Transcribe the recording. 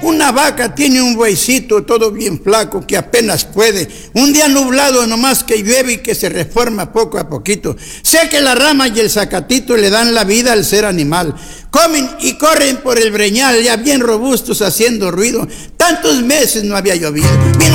Una vaca tiene un bueycito todo bien flaco que apenas puede. Un día nublado nomás que llueve y que se reforma poco a poquito. Sé que la rama y el zacatito le dan la vida al ser animal. Comen y corren por el breñal ya bien robustos haciendo ruido. Tantos meses no había llovido.